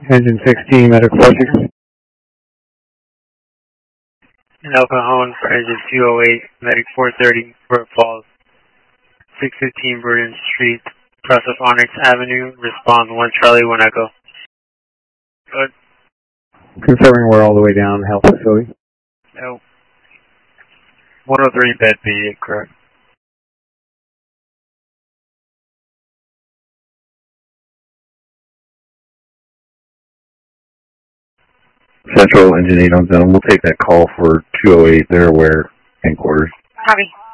Engine 16, medical 46. And Alpha Hone for engine 208, medic 430, Burnt Falls, 615 Burden Street, cross of Onyx Avenue, respond 1 Charlie 1 Echo. Good. Confirming we're all the way down health facility. No. 103 bed B, correct. Central Engine 8 on zone. We'll take that call for 208 there, where in quarters. Copy.